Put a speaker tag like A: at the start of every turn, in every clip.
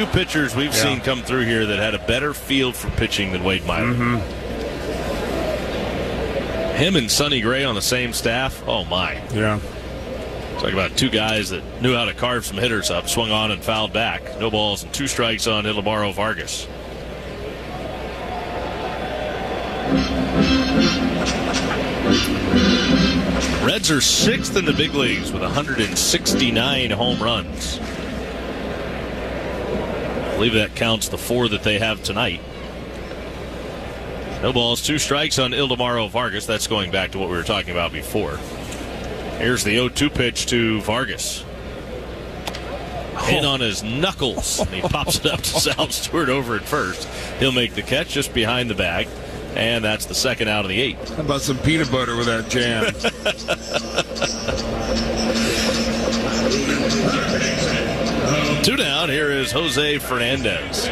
A: few pitchers we've seen come through here that had a better feel for pitching than Wade Miley. Him and Sonny Gray on the same staff. Oh, my.
B: Yeah.
A: Talk about two guys that knew how to carve some hitters up, swung on and fouled back. No balls and 2 strikes on Ildemaro Vargas. Reds are 6th in the big leagues with 169 home runs. I believe that counts the 4 that they have tonight. No balls, 2 strikes on Ildemaro Vargas. That's going back to what we were talking about before. Here's the 0-2 pitch to Vargas. In on his knuckles. And he pops it up to Sal Stewart over at first. He'll make the catch just behind the bag. And that's the second out of the 8th.
B: How about some peanut butter with that jam?
A: 2 down. Here is Jose Fernandez.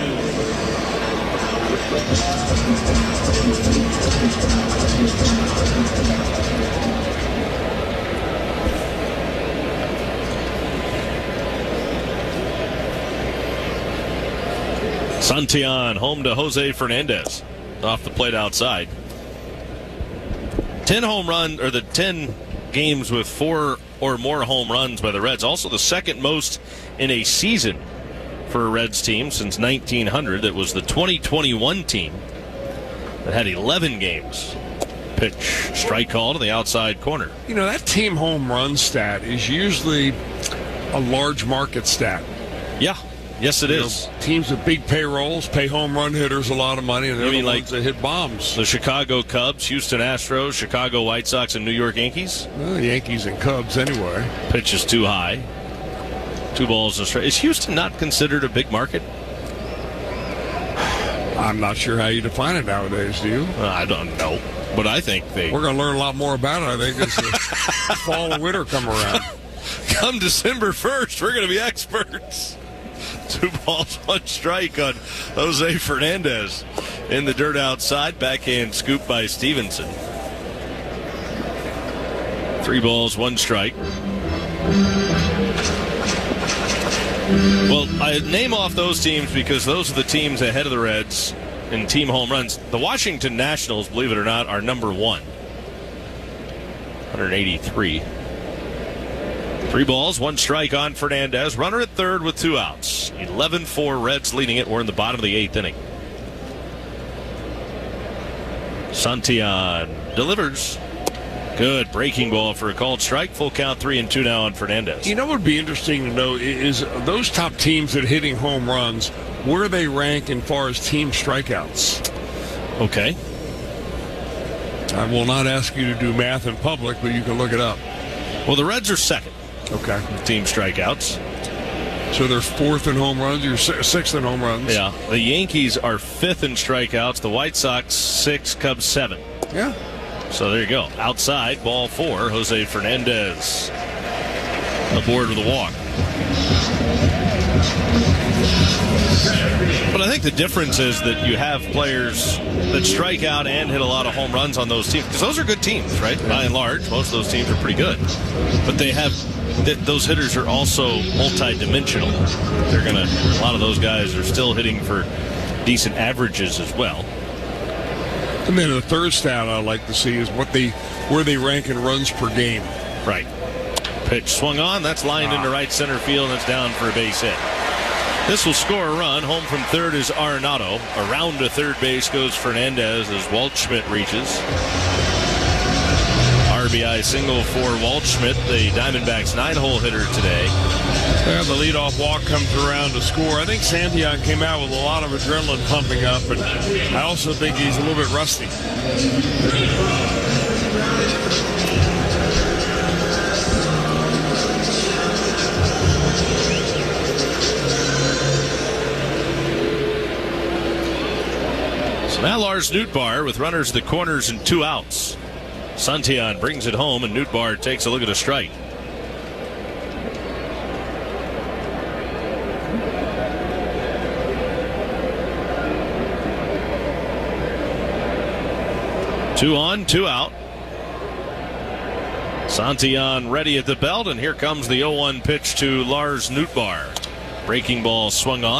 A: Santillan home to Jose Fernandez. Off the plate outside. 10 home run, or the 10 games with 4 or more home runs by the Reds. Also the second most in a season for a Reds team since 1900. It was the 2021 team that had 11 games. Pitch, strike call to the outside corner.
B: You know, that team home run stat is usually a large market stat.
A: Yeah. Yes, it is.
B: Teams with big payrolls pay home run hitters a lot of money, and they're the ones that hit bombs.
A: The Chicago Cubs, Houston Astros, Chicago White Sox, and New York Yankees?
B: Well, the Yankees and Cubs anyway.
A: Pitch is too high. 2 balls and a strike. Is Houston not considered a big market?
B: I'm not sure how you define it nowadays, do you?
A: I don't know. But I think
B: we're going to learn a lot more about it, I think, as the fall and winter come around.
A: Come December 1st, we're going to be experts. 2 balls, 1 strike on Jose Fernandez. In the dirt outside, backhand scoop by Stevenson. 3 balls, 1 strike. Well, I name off those teams because those are the teams ahead of the Reds in team home runs. The Washington Nationals, believe it or not, are number 1. 183. 3 balls, 1 strike on Fernandez. Runner at third with 2 outs. 11-4 Reds leading it. We're in the bottom of the 8th inning. Santillan delivers. Good breaking ball for a called strike. Full count, 3-2 now on Fernandez.
B: You know what would be interesting to know is those top teams that are hitting home runs, where they rank as far as team strikeouts.
A: Okay.
B: I will not ask you to do math in public, but you can look it up.
A: Well, the Reds are 2nd.
B: Okay.
A: Team strikeouts.
B: So they're 4th in home runs. You're 6th in home runs.
A: Yeah. The Yankees are 5th in strikeouts. The White Sox 6, Cubs 7.
B: Yeah.
A: So there you go. Outside, ball 4. Jose Fernandez aboard with a walk. But I think the difference is that you have players that strike out and hit a lot of home runs on those teams. Because those are good teams, right? By and large, most of those teams are pretty good. But they have, those hitters are also multi-dimensional. They're going to, a lot of those guys are still hitting for decent averages as well.
B: And then the third stat I like to see is where they rank in runs per game.
A: Right. Pitch swung on. That's lined into right center field, and it's down for a base hit. This will score a run. Home from third is Arenado. Around to third base goes Fernandez as Waldschmidt reaches. RBI single for Waldschmidt, the Diamondbacks 9-hole hitter today.
B: Yeah, the leadoff walk comes around to score. I think Santillan came out with a lot of adrenaline pumping up, and I also think he's a little bit rusty.
A: Now Lars Nootbaar with runners at the corners and 2 outs. Santillan brings it home, and Nootbaar takes a look at a strike. Two on, 2 out. Santillan ready at the belt, and here comes the 0-1 pitch to Lars Nootbaar. Breaking ball swung on.